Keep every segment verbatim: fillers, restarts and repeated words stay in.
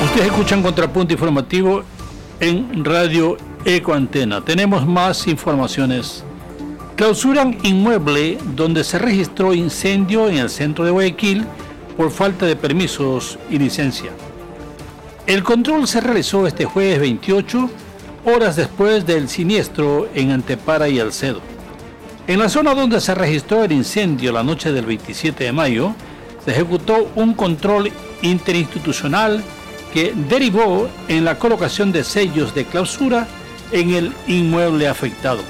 Ustedes escuchan Contrapunto Informativo en Radio Ecoantena. Tenemos más informaciones. Clausuran inmueble donde se registró incendio en el centro de Guayaquil por falta de permisos y licencia. El control se realizó este jueves veintiocho, horas después del siniestro en Antepara y Alcedo. En la zona donde se registró el incendio la noche del veintisiete de mayo, se ejecutó un control interinstitucional que derivó en la colocación de sellos de clausura en el inmueble afectado.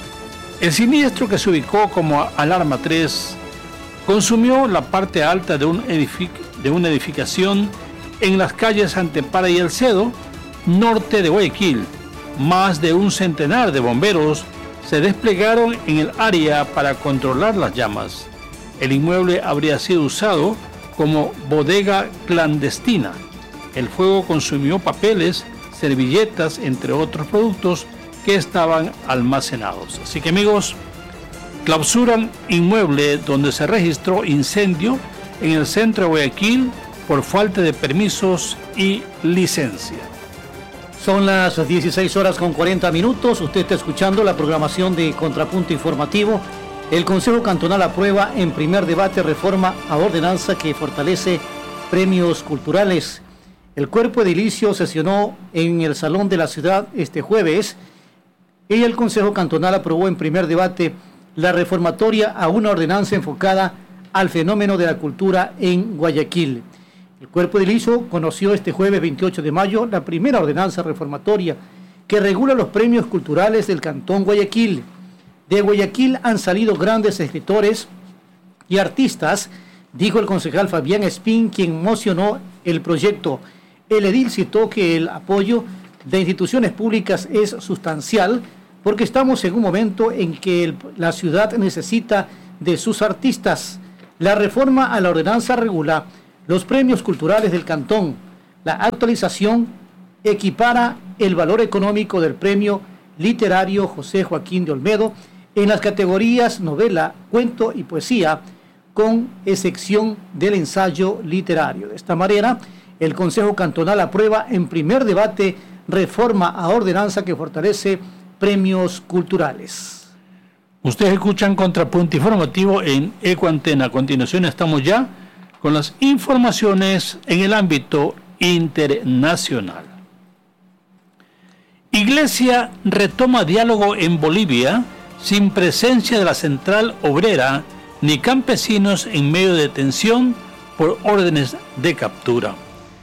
El siniestro, que se ubicó como alarma tres, consumió la parte alta de, un edific- de una edificación en las calles Antepara y Alcedo, norte de Guayaquil. Más de un centenar de bomberos se desplegaron en el área para controlar las llamas. El inmueble habría sido usado como bodega clandestina. El fuego consumió papeles, servilletas, entre otros productos que estaban almacenados. Así que, amigos, clausuran inmueble donde se registró incendio en el centro de Guayaquil por falta de permisos y licencia. Son las dieciséis horas con cuarenta minutos. Usted está escuchando la programación de Contrapunto Informativo. El Consejo Cantonal aprueba en primer debate reforma a ordenanza que fortalece premios culturales. El cuerpo edilicio sesionó en el Salón de la Ciudad este jueves y el Consejo Cantonal aprobó en primer debate la reformatoria a una ordenanza enfocada al fenómeno de la cultura en Guayaquil. El cuerpo edilicio conoció este jueves veintiocho de mayo la primera ordenanza reformatoria que regula los premios culturales del Cantón Guayaquil. De Guayaquil han salido grandes escritores y artistas, dijo el concejal Fabián Espín, quien mocionó el proyecto. El edil citó que el apoyo de instituciones públicas es sustancial porque estamos en un momento en que el, la ciudad necesita de sus artistas. La reforma a la ordenanza regula los premios culturales del cantón. La actualización equipara el valor económico del premio literario José Joaquín de Olmedo en las categorías novela, cuento y poesía, con excepción del ensayo literario. De esta manera, el Consejo Cantonal aprueba en primer debate reforma a ordenanza que fortalece premios culturales. Ustedes escuchan Contrapunto Informativo en Ecoantena. A continuación estamos ya con las informaciones en el ámbito internacional. Iglesia retoma diálogo en Bolivia sin presencia de la Central Obrera ni campesinos en medio de tensión por órdenes de captura.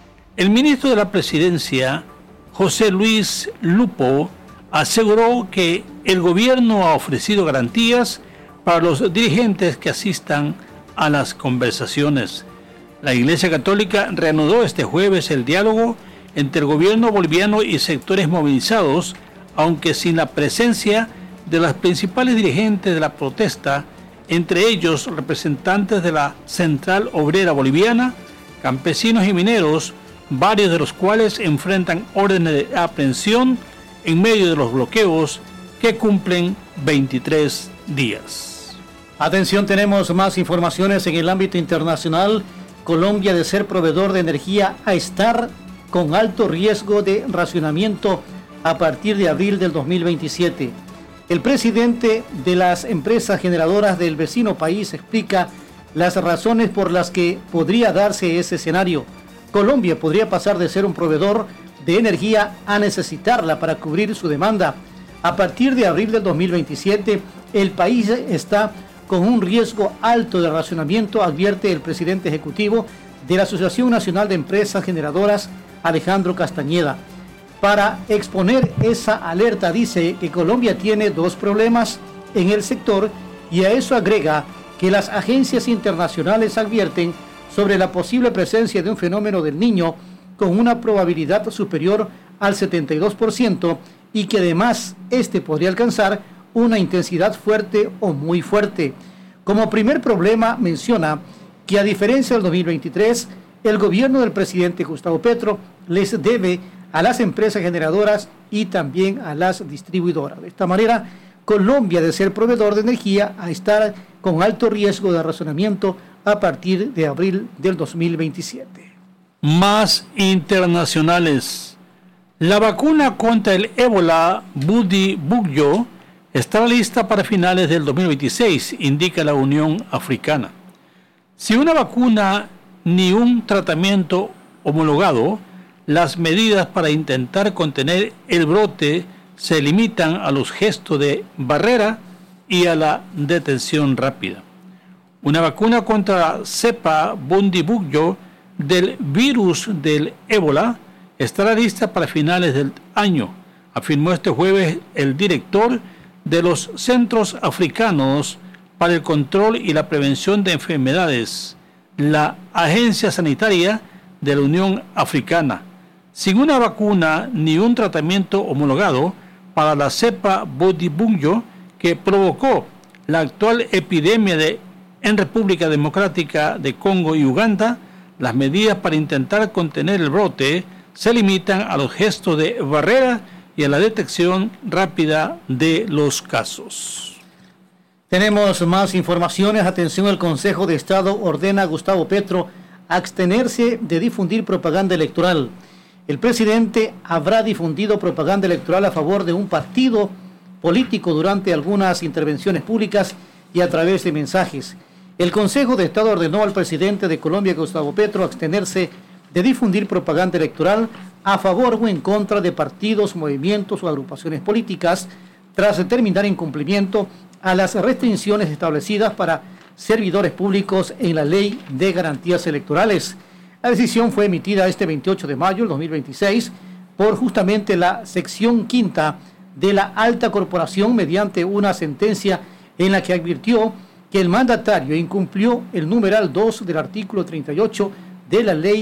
El ministro de la Presidencia, José Luis Lupo, aseguró que el gobierno ha ofrecido garantías para los dirigentes que asistan a las conversaciones. La Iglesia Católica reanudó este jueves el diálogo entre el gobierno boliviano y sectores movilizados, aunque sin la presencia de las principales dirigentes de la protesta, entre ellos representantes de la Central Obrera Boliviana, campesinos y mineros, varios de los cuales enfrentan órdenes de aprehensión en medio de los bloqueos que cumplen veintitrés días. Atención, tenemos más informaciones en el ámbito internacional. Colombia, de ser proveedor de energía a estar con alto riesgo de racionamiento a partir de abril del dos mil veintisiete. El presidente de las empresas generadoras del vecino país explica las razones por las que podría darse ese escenario. Colombia podría pasar de ser un proveedor de energía a necesitarla para cubrir su demanda. A partir de abril del dos mil veintisiete, el país está con un riesgo alto de racionamiento, advierte el presidente ejecutivo de la Asociación Nacional de Empresas Generadoras, Alejandro Castañeda. Para exponer esa alerta, dice que Colombia tiene dos problemas en el sector y a eso agrega que las agencias internacionales advierten sobre la posible presencia de un fenómeno del Niño con una probabilidad superior al setenta y dos por ciento y que además este podría alcanzar una intensidad fuerte o muy fuerte. Como primer problema menciona que a diferencia del dos mil veintitrés, el gobierno del presidente Gustavo Petro les debe a las empresas generadoras y también a las distribuidoras. De esta manera, Colombia, de ser proveedor de energía, a estar con alto riesgo de racionamiento a partir de abril del dos mil veintisiete. Más internacionales. La vacuna contra el ébola Bundibugyo estará lista para finales del dos mil veintiséis, indica la Unión Africana. Si una vacuna ni un tratamiento homologado, las medidas para intentar contener el brote se limitan a los gestos de barrera y a la detención rápida. Una vacuna contra la cepa Bundibugyo del virus del ébola estará lista para finales del año, afirmó este jueves el director de los Centros Africanos para el Control y la Prevención de Enfermedades, la Agencia Sanitaria de la Unión Africana. Sin una vacuna ni un tratamiento homologado para la cepa Bundibugyo que provocó la actual epidemia de, en República Democrática de Congo y Uganda, las medidas para intentar contener el brote se limitan a los gestos de barrera y a la detección rápida de los casos. Tenemos más informaciones. Atención, el Consejo de Estado ordena a Gustavo Petro abstenerse de difundir propaganda electoral. El presidente habrá difundido propaganda electoral a favor de un partido político durante algunas intervenciones públicas y a través de mensajes. El Consejo de Estado ordenó al presidente de Colombia, Gustavo Petro, abstenerse de difundir propaganda electoral a favor o en contra de partidos, movimientos o agrupaciones políticas, tras determinar incumplimiento a las restricciones establecidas para servidores públicos en la Ley de Garantías Electorales. La decisión fue emitida este veintiocho de mayo del dos mil veintiséis por justamente la sección quinta de la Alta Corporación mediante una sentencia en la que advirtió que el mandatario incumplió el numeral dos del artículo treinta y ocho de la Ley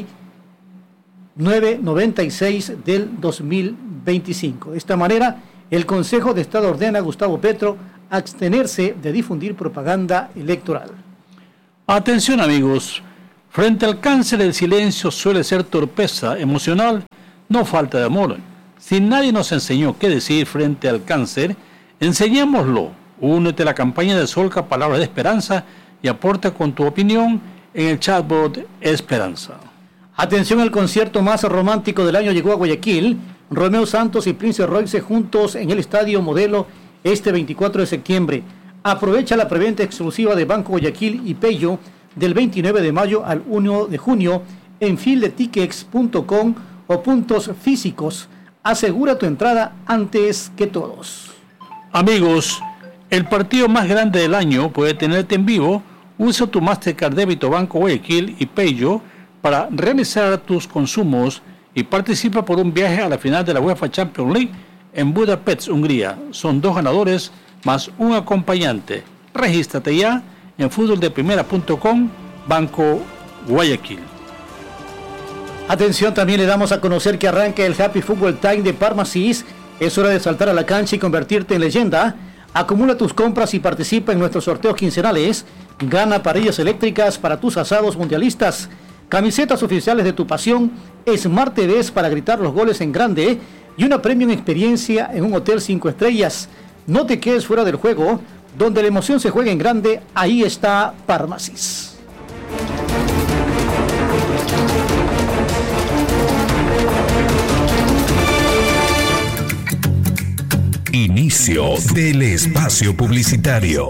novecientos noventa y seis del dos mil veinticinco. De esta manera, el Consejo de Estado ordena a Gustavo Petro abstenerse de difundir propaganda electoral. Atención, amigos, frente al cáncer el silencio suele ser torpeza emocional, no falta de amor. Si nadie nos enseñó qué decir frente al cáncer, enseñémoslo. Únete a la campaña de Solca Palabras de Esperanza y aporta con tu opinión en el chatbot Esperanza. Atención, el concierto más romántico del año llegó a Guayaquil. Romeo Santos y Prince Royce juntos en el Estadio Modelo este veinticuatro de septiembre. Aprovecha la preventa exclusiva de Banco Guayaquil y Peyo del veintinueve de mayo al uno de junio en fieldetickets punto com o puntos físicos. Asegura tu entrada antes que todos. Amigos, el partido más grande del año puede tenerte en vivo. Usa tu Mastercard Débito Banco Guayaquil y Peyo para realizar tus consumos y participa por un viaje a la final de la UEFA Champions League en Budapest, Hungría. Son dos ganadores más un acompañante. Regístrate ya en fútbol de primera punto com, Banco Guayaquil. Atención, también le damos a conocer que arranca el Happy Football Time de Parmasis. Es hora de saltar a la cancha y convertirte en leyenda. Acumula tus compras y participa en nuestros sorteos quincenales. Gana parrillas eléctricas para tus asados mundialistas, camisetas oficiales de tu pasión, Smart T Vs para gritar los goles en grande y una premium experiencia en un hotel cinco estrellas. No te quedes fuera del juego, donde la emoción se juega en grande. Ahí está Parmasis. Inicio del espacio publicitario.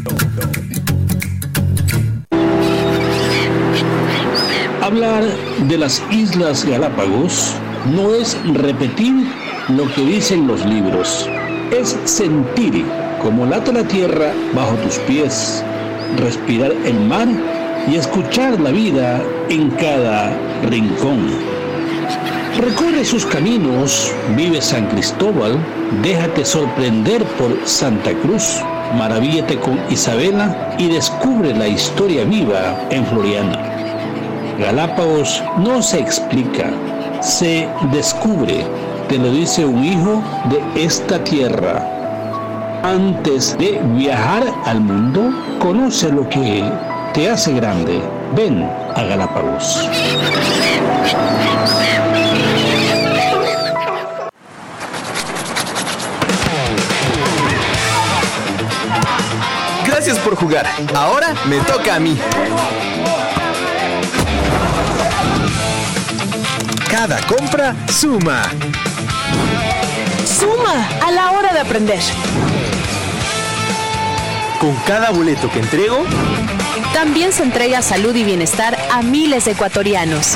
Hablar de las Islas Galápagos no es repetir lo que dicen los libros, es sentir cómo late la tierra bajo tus pies, respirar el mar y escuchar la vida en cada rincón. Recorre sus caminos, vive San Cristóbal, déjate sorprender por Santa Cruz, maravíllate con Isabela y descubre la historia viva en Floriana. Galápagos no se explica, se descubre, te lo dice un hijo de esta tierra. Antes de viajar al mundo, conoce lo que te hace grande. Ven a Galápagos. Gracias por jugar. Ahora me toca a mí. Cada compra suma. Suma a la hora de aprender. Con cada boleto que entrego, también se entrega salud y bienestar a miles de ecuatorianos.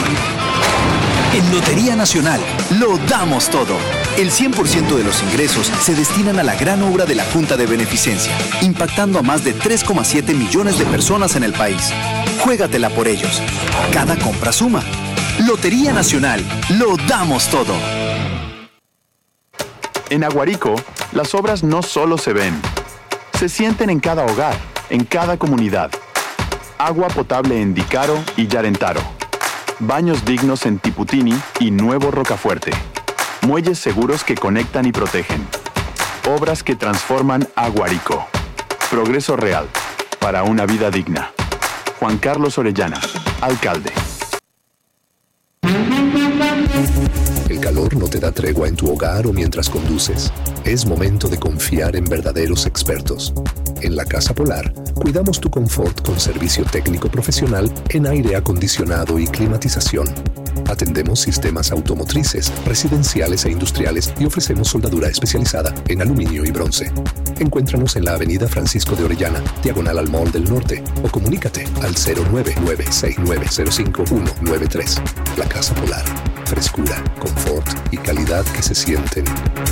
En Lotería Nacional, lo damos todo. El cien por ciento de los ingresos se destinan a la gran obra de la Junta de Beneficencia, impactando a más de tres coma siete millones de personas en el país. Juégatela por ellos. Cada compra suma. Lotería Nacional, lo damos todo. En Aguarico, las obras no solo se ven, se sienten en cada hogar, en cada comunidad. Agua potable en Dicaro y Yarentaro. Baños dignos en Tiputini y Nuevo Rocafuerte. Muelles seguros que conectan y protegen. Obras que transforman Aguarico. Progreso real para una vida digna. Juan Carlos Orellana, alcalde. El calor no te da tregua en tu hogar o mientras conduces. Es momento de confiar en verdaderos expertos. En la Casa Polar, cuidamos tu confort con servicio técnico profesional en aire acondicionado y climatización. Atendemos sistemas automotrices, residenciales e industriales y ofrecemos soldadura especializada en aluminio y bronce. Encuéntranos en la avenida Francisco de Orellana, diagonal al Mall del Norte, o comunícate al cero nueve nueve seis nueve cero cinco uno nueve tres. La Casa Polar. Frescura, confort y calidad que se sienten.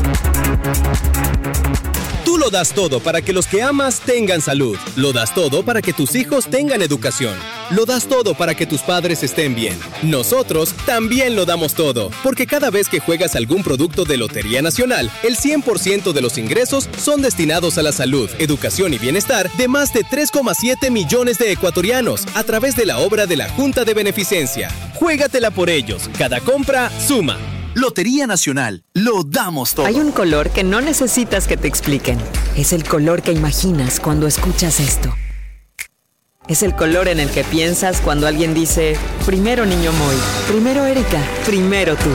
Tú lo das todo para que los que amas tengan salud. Lo das todo para que tus hijos tengan educación. Lo das todo para que tus padres estén bien. Nosotros también lo damos todo, porque cada vez que juegas algún producto de Lotería Nacional, el cien por ciento de los ingresos son destinados a la salud, educación y bienestar de más de tres coma siete millones de ecuatorianos a través de la obra de la Junta de Beneficencia. Juégatela por ellos. Cada compra suma. Lotería Nacional, lo damos todo. Hay un color que no necesitas que te expliquen. Es el color que imaginas cuando escuchas esto. Es el color en el que piensas cuando alguien dice, primero niño Moy, primero Erika, primero tú.